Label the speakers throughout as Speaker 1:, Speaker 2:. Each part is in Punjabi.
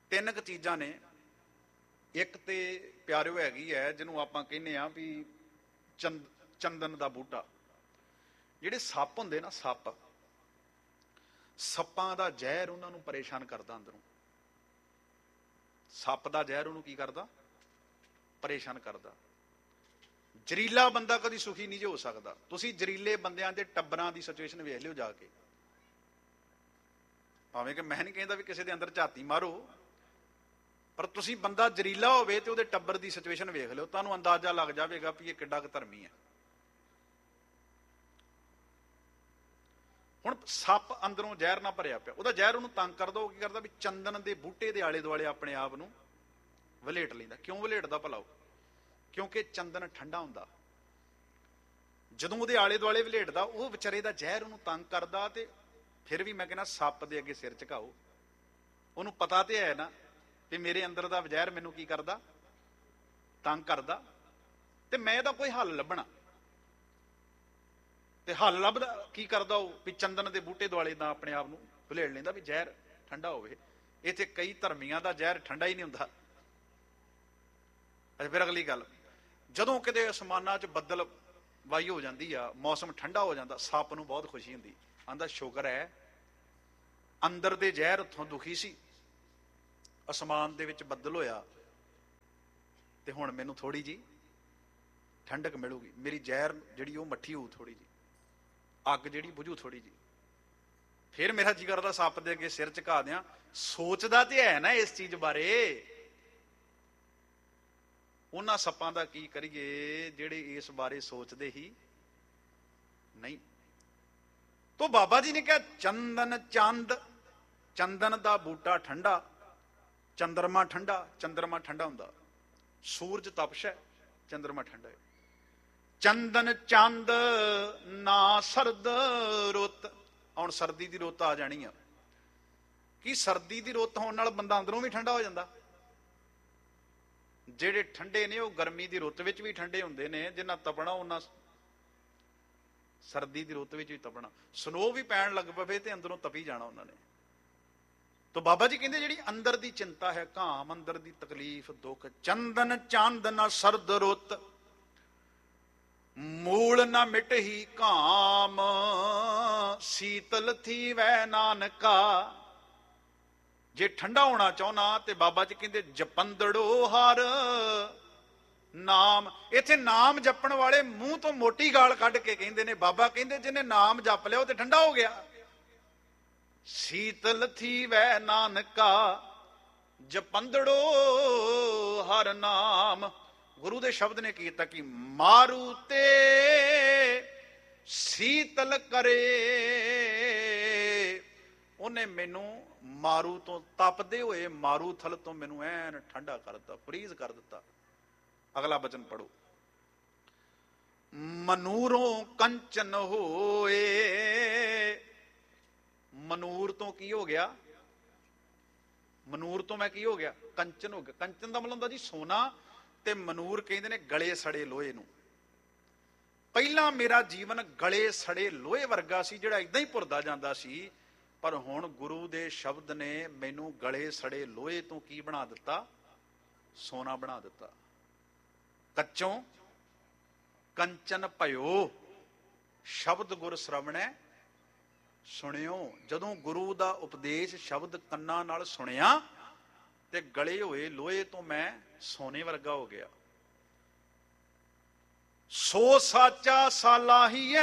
Speaker 1: ਤਿੰਨ ਕੁ ਚੀਜ਼ਾਂ ਨੇ। ਇੱਕ ਤੇ ਪਿਆਰਿਓ ਹੈਗੀ ਹੈ ਜਿਹਨੂੰ ਆਪਾਂ ਕਹਿੰਦੇ ਆ ਵੀ ਚੰਦਨ ਦਾ ਬੂਟਾ। ਜਿਹੜੇ ਸੱਪ ਹੁੰਦੇ ਨਾ, ਸੱਪਾਂ ਦਾ ਜ਼ਹਿਰ ਉਹਨਾਂ ਨੂੰ ਪਰੇਸ਼ਾਨ ਕਰਦਾ ਅੰਦਰੋਂ। ਸੱਪ ਦਾ ਜ਼ਹਿਰ ਉਹਨੂੰ ਕੀ ਕਰਦਾ? ਪਰੇਸ਼ਾਨ ਕਰਦਾ। ਜ਼ਹਿਰੀਲਾ ਬੰਦਾ ਕਦੀ ਸੁਖੀ ਨਹੀਂ ਹੋ ਸਕਦਾ। ਤੁਸੀਂ ਜ਼ਹਿਰੀਲੇ ਬੰਦਿਆਂ ਦੇ ਟੱਬਰਾਂ ਦੀ ਸਿਚੁਏਸ਼ਨ ਵੇਖ ਲਿਓ ਜਾ ਕੇ। ਭਾਵੇਂ ਕਿ ਮੈਂ ਨਹੀਂ ਕਹਿੰਦਾ ਵੀ ਕਿਸੇ ਦੇ ਅੰਦਰ ਝਾਤੀ ਮਾਰੋ, ਪਰ ਤੁਸੀਂ ਬੰਦਾ ਜ਼ਹਿਰੀਲਾ ਹੋਵੇ ਤੇ ਉਹਦੇ ਟੱਬਰ ਦੀ ਸਿਚੁਏਸ਼ਨ ਵੇਖ ਲਿਓ, ਤੁਹਾਨੂੰ ਅੰਦਾਜ਼ਾ ਲੱਗ ਜਾਵੇਗਾ ਵੀ ਇਹ ਕਿੱਡਾ ਕੁ ਧਰਮੀ ਹੈ। ਹੁਣ ਸੱਪ ਅੰਦਰੋਂ ਜ਼ਹਿਰ ਨਾ ਭਰਿਆ ਪਿਆ, ਉਹਦਾ ਜ਼ਹਿਰ ਉਹਨੂੰ ਤੰਗ ਕਰਦਾ। ਉਹ ਕੀ ਕਰਦਾ ਵੀ ਚੰਦਨ ਦੇ ਬੂਟੇ ਦੇ ਆਲੇ ਦੁਆਲੇ ਆਪਣੇ ਆਪ ਨੂੰ ਵਲੇਟ ਲੈਂਦਾ। ਕਿਉਂ ਵਲੇਟਦਾ ਭਲਾ? ਕਿਉਂਕਿ ਚੰਦਨ ਠੰਡਾ ਹੁੰਦਾ। ਜਦੋਂ ਉਹਦੇ ਆਲੇ ਦੁਆਲੇ ਵਲੇਟਦਾ, ਉਹ ਵਿਚਾਰੇ ਦਾ ਜ਼ਹਿਰ ਉਹਨੂੰ ਤੰਗ ਕਰਦਾ। ਤੇ ਫਿਰ ਵੀ ਮੈਂ ਕਹਿੰਦਾ ਸੱਪ ਦੇ ਅੱਗੇ ਸਿਰ ਝੁਕਾਓ। ਉਹਨੂੰ ਪਤਾ ਤੇ ਹੈ ਨਾ ਵੀ ਮੇਰੇ ਅੰਦਰ ਦਾ ਜ਼ਹਿਰ ਮੈਨੂੰ ਕੀ ਕਰਦਾ? ਤੰਗ ਕਰਦਾ, ਤੇ ਮੈਂ ਇਹਦਾ ਕੋਈ ਹੱਲ ਲੱਭਣਾ। ਤੇ ਹੱਲ ਲੱਭਦਾ ਕੀ ਕਰਦਾ ਉਹ? ਵੀ ਚੰਦਨ ਦੇ ਬੂਟੇ ਦੁਆਲੇ ਦਾ ਆਪਣੇ ਆਪ ਨੂੰ ਵਲੇਟ ਲੈਂਦਾ ਵੀ ਜ਼ਹਿਰ ਠੰਡਾ ਹੋਵੇ। ਇੱਥੇ ਕਈ ਧਰਮੀਆਂ ਦਾ ਜ਼ਹਿਰ ਠੰਡਾ ਹੀ ਨਹੀਂ ਹੁੰਦਾ। ਫਿਰ ਅਗਲੀ ਗੱਲ, ਜਦੋਂ ਕਿਤੇ ਅਸਮਾਨਾਂ 'ਚ ਬੱਦਲ ਵਾਈ ਹੋ ਜਾਂਦੀ ਆ, ਮੌਸਮ ਠੰਡਾ ਹੋ ਜਾਂਦਾ, ਸੱਪ ਨੂੰ ਬਹੁਤ ਖੁਸ਼ੀ ਹੁੰਦੀ। ਆਂਦਾ ਸ਼ੁਕਰ ਹੈ ਅੰਦਰ ਦੇ ਜ਼ਹਿਰ ਉੱਥੋਂ ਦੁਖੀ ਸੀ, ਅਸਮਾਨ ਦੇ ਵਿੱਚ ਬੱਦਲ ਹੋਇਆ ਤੇ ਹੁਣ ਮੈਨੂੰ ਥੋੜੀ ਜੀ ਠੰਡਕ ਮਿਲੂਗੀ। ਮੇਰੀ ਜ਼ਹਿਰ ਜਿਹੜੀ ਉਹ ਮੱਠੀ ਹੋਊ ਥੋੜੀ ਜੀ, ਅੱਗ ਜਿਹੜੀ ਬੁਝੂ ਥੋੜੀ ਜੀ। ਫਿਰ ਮੇਰਾ ਜੀ ਕਰਦਾ ਸੱਪ ਦੇ ਅੱਗੇ ਸਿਰ ਝੁਕਾ ਦਿਆਂ। ਸੋਚਦਾ ਤੇ ਹੈ ਨਾ ਇਸ ਚੀਜ਼ ਬਾਰੇ। ਉਹਨਾਂ ਸੱਪਾਂ ਦਾ ਕੀ ਕਰੀਏ ਜਿਹੜੇ ਇਸ ਬਾਰੇ ਸੋਚਦੇ ਹੀ ਨਹੀਂ। ਤੋ ਬਾਬਾ ਜੀ ਨੇ ਕਿਹਾ ਚੰਦਨ ਦਾ ਬੂਟਾ ਠੰਡਾ, ਚੰਦਰਮਾ ਠੰਡਾ। ਚੰਦਰਮਾ ਠੰਡਾ ਹੁੰਦਾ, ਸੂਰਜ ਤਪਸ਼ ਹੈ, ਚੰਦਰਮਾ ਠੰਡਾ ਹੈ। ਚੰਦਨ ਚੰਦ ਨਾ ਸਰਦ ਰੁੱਤ। ਹੁਣ ਸਰਦੀ ਦੀ ਰੁੱਤ ਆ ਜਾਣੀ ਆ। ਕੀ ਸਰਦੀ ਦੀ ਰੁੱਤ ਹੋਣ ਨਾਲ ਬੰਦਾ ਅੰਦਰੋਂ ਵੀ ਠੰਡਾ ਹੋ ਜਾਂਦਾ? ਜਿਹੜੇ ਠੰਡੇ ਨੇ ਉਹ ਗਰਮੀ ਦੀ ਰੁੱਤ ਵਿੱਚ ਵੀ ਠੰਡੇ ਹੁੰਦੇ ਨੇ। ਜਿੰਨਾ ਤਪਣਾ ਉਹਨਾਂ ਸਰਦੀ ਦੀ ਰੁੱਤ ਵਿੱਚ ਵੀ ਤਪਣਾ। ਸਨੋ ਵੀ ਪੈਣ ਲੱਗ ਪਵੇ ਤੇ ਅੰਦਰੋਂ ਤਪੀ ਜਾਣਾ ਉਹਨਾਂ ਨੇ। ਤਾਂ ਬਾਬਾ ਜੀ ਕਹਿੰਦੇ ਜਿਹੜੀ ਅੰਦਰ ਦੀ ਚਿੰਤਾ ਹੈ, ਘਾਮ, ਅੰਦਰ ਦੀ ਤਕਲੀਫ, ਦੁੱਖ, ਚੰਦਨ ਚੰਦ ਨਾ ਸਰਦ ਰੁੱਤ, ਮੂਲ ਨਾ ਮਿਟਹੀ ਘਾਮ, ਸੀਤਲ ਥੀ ਵੈ ਨਾਨਕਾ। ਜੇ ਠੰਡਾ ਹੋਣਾ ਚਾਹੁੰਨਾ ਤੇ ਬਾਬਾ ਜੀ ਕਹਿੰਦੇ ਜਪੰਦੜੋ ਹਰ ਨਾਮ। ਇੱਥੇ ਨਾਮ ਜਪਣ ਵਾਲੇ ਮੂੰਹ ਤੋਂ ਮੋਟੀ ਗਾਲ ਕੱਢ ਕੇ ਕਹਿੰਦੇ ਨੇ, ਬਾਬਾ ਕਹਿੰਦੇ ਜਿਹਨੇ ਨਾਮ ਜਪ ਲਿਆ ਉਹ ਤੇ ਠੰਡਾ ਹੋ ਗਿਆ। ਸੀਤਲ ਥੀ ਵੈ ਨਾਨਕਾ, ਜਪੰਦੜੋ ਹਰ ਨਾਮ। ਗੁਰੂ ਦੇ ਸ਼ਬਦ ਨੇ ਕੀਤਾ ਕਿ ਮਾਰੂ ਤੇ ਸੀਤਲ ਕਰੇ। ਉਹਨੇ ਮੈਨੂੰ ਮਾਰੂ ਤੋਂ, ਤਪਦੇ ਹੋਏ ਮਾਰੂ ਥਲ ਤੋਂ ਮੈਨੂੰ ਐਨ ਠੰਡਾ ਕਰ ਦਿੱਤਾ, ਫਰੀਜ਼ ਕਰ ਦਿੱਤਾ। ਅਗਲਾ ਬਚਨ ਪੜੋ। ਮਨੂਰੋਂ ਕੰਚਨ ਹੋਏ। ਮਨੂਰ ਤੋਂ ਕੀ ਹੋ ਗਿਆ? ਮਨੂਰ ਤੋਂ ਮੈਂ ਕੀ ਹੋ ਗਿਆ? ਕੰਚਨ ਹੋ ਗਿਆ। ਕੰਚਨ ਦਾ ਮਤਲਬ ਹੁੰਦਾ ਜੀ ਸੋਨਾ, ਤੇ ਮਨੂਰ ਕਹਿੰਦੇ ਨੇ ਗਲੇ ਸੜੇ ਲੋਹੇ ਨੂੰ। ਪਹਿਲਾਂ ਮੇਰਾ ਜੀਵਨ ਗਲੇ ਸੜੇ ਲੋਹੇ ਵਰਗਾ ਸੀ, ਜਿਹੜਾ ਏਦਾਂ ਹੀ ਭੁਰਦਾ ਜਾਂਦਾ ਸੀ। ਪਰ ਹੁਣ ਗੁਰੂ ਦੇ ਸ਼ਬਦ ਨੇ ਮੈਨੂੰ ਗਲੇ ਸੜੇ ਲੋਹੇ ਤੋਂ ਕੀ ਬਣਾ ਦਿੱਤਾ? ਸੋਨਾ ਬਣਾ ਦਿੱਤਾ। ਕੱਚੋਂ ਕੰਚਨ ਭਇਓ, ਸ਼ਬਦ ਗੁਰ ਸ਼ਰਵਣੈ ਸੁਣਿਓ। ਜਦੋਂ ਗੁਰੂ ਦਾ ਉਪਦੇਸ਼ ਸ਼ਬਦ ਕੰਨਾਂ ਨਾਲ ਸੁਣਿਆ ਤੇ ਗਲੇ ਹੋਏ ਲੋਹੇ ਤੋਂ ਮੈਂ ਸੋਨੇ ਵਰਗਾ ਹੋ ਗਿਆ। ਸੋ ਸਾਚਾ ਸਾਲਾਹੀਐ,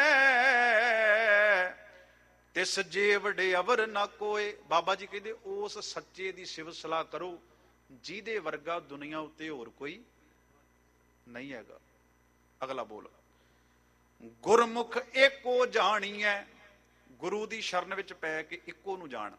Speaker 1: ਤਿਸ ਜੇ ਵਡੇ ਅਵਰ ਨਾ ਕੋਏ। ਬਾਬਾ ਜੀ ਕਹਿੰਦੇ ਉਸ ਸੱਚੇ ਦੀ ਸਿਫਤ ਸਲਾਹ ਕਰੋ ਜਿਹਦੇ ਵਰਗਾ ਦੁਨੀਆ ਉੱਤੇ ਹੋਰ ਕੋਈ ਨਹੀਂ ਹੈਗਾ। ਅਗਲਾ ਬੋਲ। ਗੁਰਮੁਖ ਏਕੋ ਜਾਣੀਐ। ਗੁਰੂ ਦੀ ਸ਼ਰਨ ਵਿੱਚ ਪੈ ਕੇ ਇੱਕੋ ਨੂੰ ਜਾਣ।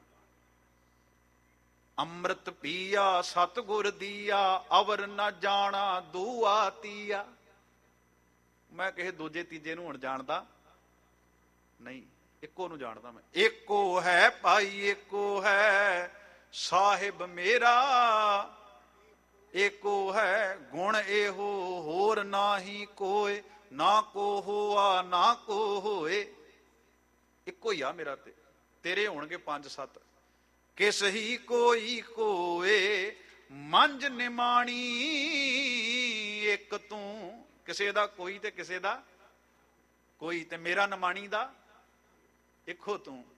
Speaker 1: ਅੰਮ੍ਰਿਤ ਪੀਆ ਸਤਿਗੁਰ ਦੀਆ, ਅਵਰ ਨਾ ਜਾਣਾ ਦੂਆ ਤੀਆ। ਮੈਂ ਕਿਸੇ ਦੂਜੇ ਤੀਜੇ ਨੂੰ ਹੁਣ ਜਾਣਦਾ ਨਹੀਂ, ਇੱਕੋ ਨੂੰ ਜਾਣਦਾ ਮੈਂ। ਏਕੋ ਹੈ ਭਾਈ, ਏਕੋ ਹੈ ਸਾਹਿਬ ਮੇਰਾ, ਏਕੋ ਹੈ ਗੁਣ ਇਹੋ ਹੋਰ ਨਾਹੀ ਕੋਏ, ਨਾ ਕੋ ਹੋਆ ਨਾ ਕੋ ਹੋਏ। ਇੱਕੋ ਹੀ ਆ ਮੇਰਾ ਤੇ ਤੇਰੇ ਹੋਣਗੇ 5-7, ਕਿਸ ਹੀ ਕੋਈ ਕੋਏ ਮੰਝ ਨਿਮਾਣੀ, ਇੱਕ ਤੂੰ। ਕਿਸੇ ਦਾ ਕੋਈ ਤੇ ਕਿਸੇ ਦਾ ਕੋਈ, ਤੇ ਮੇਰਾ ਨਿਮਾਣੀ ਦਾ ਇੱਕੋ ਤੂੰ।